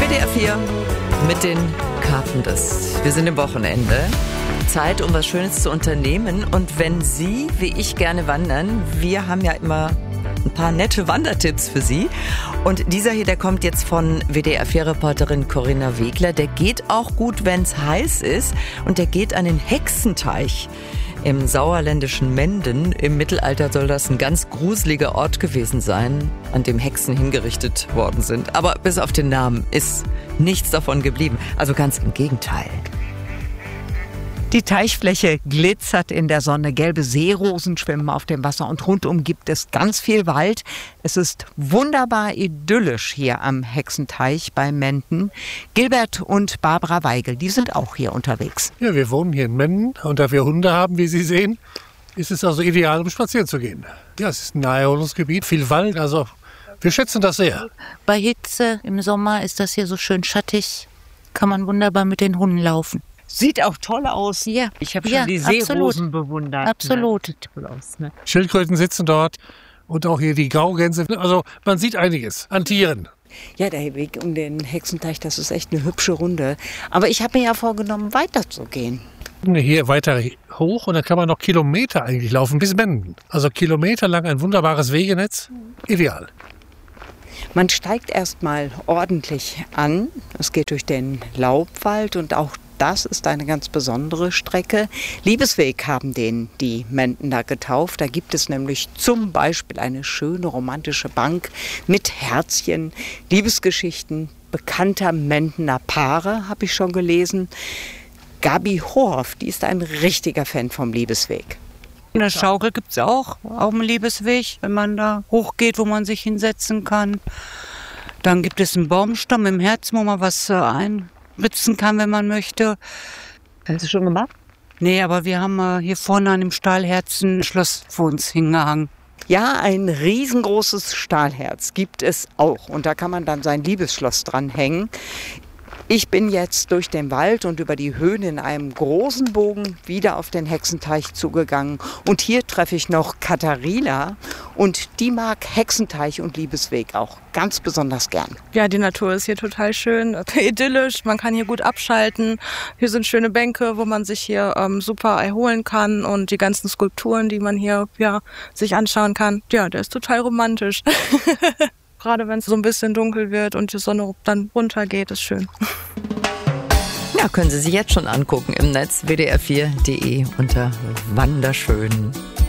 WDR 4 mit den Carpenters. Wir sind im Wochenende. Zeit, um was Schönes zu unternehmen. Und wenn Sie, wie ich, gerne wandern, wir haben ja immer ein paar nette Wandertipps für Sie. Und dieser hier, der kommt jetzt von WDR 4-Reporterin Corinna Wegler. Der geht auch gut, wenn es heiß ist. Und der geht an den Hexenteich im sauerländischen Menden. Im Mittelalter soll das ein ganz gruseliger Ort gewesen sein, an dem Hexen hingerichtet worden sind. Aber bis auf den Namen ist nichts davon geblieben. Also ganz im Gegenteil. Die Teichfläche glitzert in der Sonne, gelbe Seerosen schwimmen auf dem Wasser und rundum gibt es ganz viel Wald. Es ist wunderbar idyllisch hier am Hexenteich bei Menden. Gilbert und Barbara Weigel, die sind auch hier unterwegs. Ja, wir wohnen hier in Menden und da wir Hunde haben, wie Sie sehen, ist es also ideal, um spazieren zu gehen. Ja, es ist ein Naherholungsgebiet, viel Wald, also wir schätzen das sehr. Bei Hitze im Sommer ist das hier so schön schattig, kann man wunderbar mit den Hunden laufen. Sieht auch toll aus. Ja. Ich habe schon die Seerosen bewundert. Absolut. Sieht toll aus, ne? Schildkröten sitzen dort und auch hier die Graugänse. Also man sieht einiges an Tieren. Ja, der Weg um den Hexenteich, das ist echt eine hübsche Runde. Aber ich habe mir ja vorgenommen, weiterzugehen. Hier weiter hoch und dann kann man noch Kilometer eigentlich laufen bis Menden. Also kilometerlang ein wunderbares Wegenetz. Ideal. Man steigt erstmal ordentlich an. Es geht durch den Laubwald und auch das ist eine ganz besondere Strecke. Liebesweg haben den die Mendener getauft. Da gibt es nämlich zum Beispiel eine schöne romantische Bank mit Herzchen, Liebesgeschichten bekannter Mendener Paare, habe ich schon gelesen. Gabi Horf, die ist ein richtiger Fan vom Liebesweg. Eine Schaukel gibt es auch auf dem Liebesweg, wenn man da hochgeht, wo man sich hinsetzen kann. Dann gibt es einen Baumstamm im Herzen, wo man was einritzen kann, wenn man möchte. Hast du schon gemacht? Nee, aber wir haben hier vorne an dem Stahlherzen ein Schloss für uns hingehangen. Ja, ein riesengroßes Stahlherz gibt es auch. Und da kann man dann sein Liebesschloss dranhängen. Ich bin jetzt durch den Wald und über die Höhen in einem großen Bogen wieder auf den Hexenteich zugegangen. Und hier treffe ich noch Katharina und die mag Hexenteich und Liebesweg auch ganz besonders gern. Ja, die Natur ist hier total schön, idyllisch, man kann hier gut abschalten. Hier sind schöne Bänke, wo man sich hier super erholen kann und die ganzen Skulpturen, die man hier sich anschauen kann. Ja, der ist total romantisch. Gerade wenn es so ein bisschen dunkel wird und die Sonne dann runtergeht, ist schön. Ja, können Sie sich jetzt schon angucken im Netz wdr4.de unter Wanderschön.